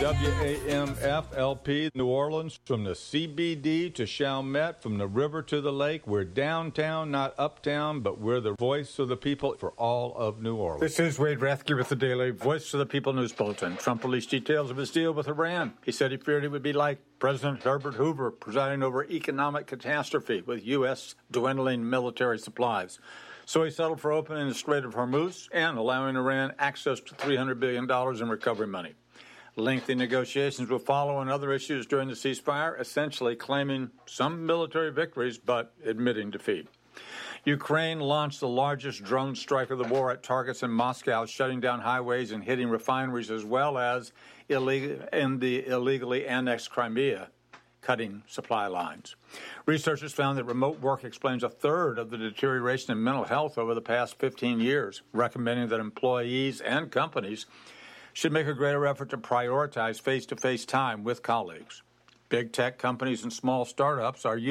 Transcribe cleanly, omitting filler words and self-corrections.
WAMF-LP New Orleans, from the CBD to Chalmette, from the river to the lake. We're downtown, not uptown, but we're the voice of the people for all of New Orleans. This is Wade Rathke with the Daily Voice of the People News Bulletin. Trump released details of his deal with Iran. He said he feared it would be like President Herbert Hoover presiding over economic catastrophe with U.S. dwindling military supplies. So he settled for opening the Strait of Hormuz and allowing Iran access to $300 billion in recovery money. Lengthy negotiations will follow on other issues during the ceasefire, essentially claiming some military victories but admitting defeat. Ukraine launched the largest drone strike of the war at targets in Moscow, shutting down highways and hitting refineries, as well as in the illegally annexed Crimea, cutting supply lines. Researchers found that remote work explains a third of the deterioration in mental health over the past 15 years, recommending that employees and companies should make a greater effort to prioritize face-to-face time with colleagues. Big tech companies and small startups are